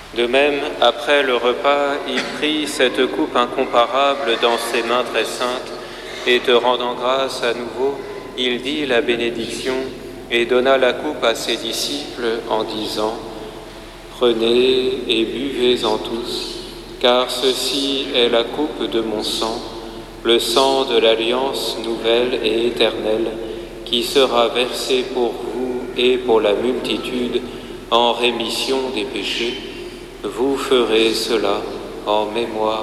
De même, après le repas, il prit cette coupe incomparable dans ses mains très saintes, et te rendant grâce à nouveau, il dit la bénédiction et donna la coupe à ses disciples en disant : « Prenez et buvez-en tous, car ceci est la coupe de mon sang, le sang de l'alliance nouvelle et éternelle, qui sera versé pour vous et pour la multitude en rémission des péchés. Vous ferez cela en mémoire de moi. »